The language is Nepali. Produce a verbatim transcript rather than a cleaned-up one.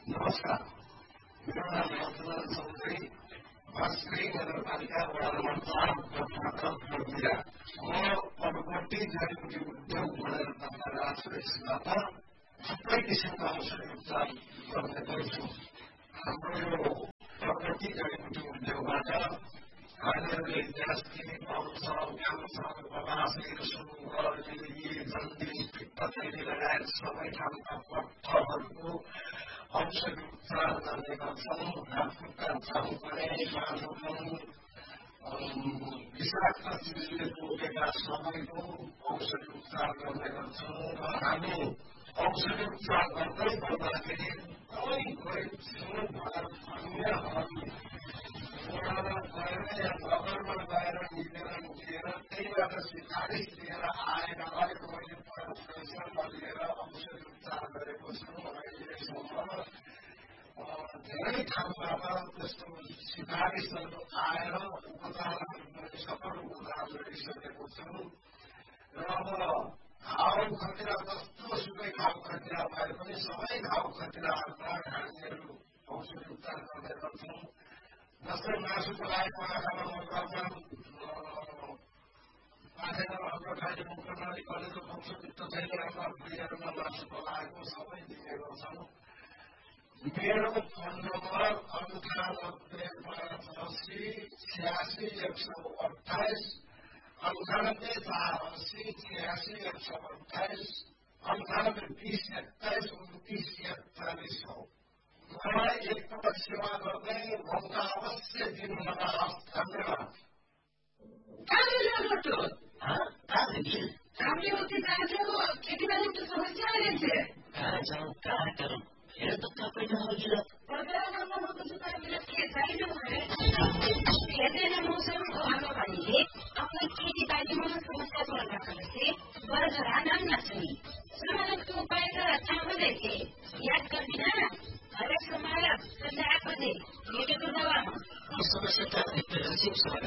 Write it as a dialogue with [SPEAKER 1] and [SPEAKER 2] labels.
[SPEAKER 1] नमस्कार, मेरो नाम रतन चौधरी, वास्त्री नगरपालिका वडा नम्बर चार जिल्ला। म पटपट्टि जडीबुटी उद्योग भनेर तपाईँलाई आश्रयबाट थुप्रै किसिमका औषधि उपचार गर्ने गर्छु। हाम्रो यो पटपट्टि जडीबुटी उद्योगबाट हामीहरूले gastric, ulcer, cancer, गलाशय, sugar, lily, jaundice, पित्तथैली लगायत सबै खालका पत्थरहरूको औषधि उपचार गर्ने गर्छौँ। हातखुट्टा चाउपने, माथोपन, विषाक्त चिजले टोकेका सबैको औषधि उपचार गर्ने गर्छौँ। र हामी औषधि उपचार गर्दै गर्दाखेरि कोही कोही छेउ भएर अन्यहरू वडामा गएर या नगरमा गएर मिलेर उठेर त्यहीबाट सिफारिस लिएर आएका अलिक मैले पैसा लिएर औषधि उपचार गरेको छु। अहिलेसम्म धेरै ठाउँबाट त्यस्तो सिफारिसहरू आएर उपचारहरू सफल उपचार गरिसकेको छु। र अब घाउ खटिरा जस्तो सुकै घाउ खटिरा भए पनि सबै घाउ खटिराहरूमा हामीहरू औषधि उपचार गर्ने गर्छौँ। जस्तै मासु पकाएको आँखामा मकरमा पाखेर हाम्रो खाली मुखनाली कलेजो पक्ष पित्तथैली आँखा भुँडीहरूमा मासु पकाएको सबै दिने गर्छौँ। मेरो फोन नम्बर अन्ठानब्बे पाँच असी छ्यासी एक सौ अठाइस, अन्ठानब्बे चार असी छ्यासी एक सौ अठाइस, अन्ठानब्बे बिस एक्काइस उन्तिस एकचालिस हो। मलाई एकपटक सेवा गर्दै मौका अवश्य दिनुहोला। धन्यवाद।
[SPEAKER 2] खेतीबारीको समस्या रहेछ।
[SPEAKER 3] कहाँ जाउँ, कहाँ गरौँ, हेर त तपाईँले अघिल्लो
[SPEAKER 2] हेर्दैन मौसम हावा पानीले आफ्नो खेतीबारीमा समस्या पर्दा सदस्य बरजरा नाम नछन्। समाधानको उपाय त चाहँदै थिए याद गर्दिन हरेक समय सन्ध्या बजे भेटेको दबामा
[SPEAKER 3] समस्या त